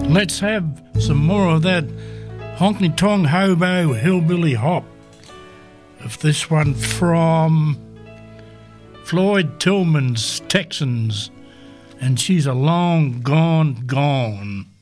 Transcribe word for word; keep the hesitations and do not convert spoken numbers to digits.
Let's have some more of that honky-tonk hobo hillbilly hop. Of this one from Floyd Tillman's Texans, and she's a long gone gone.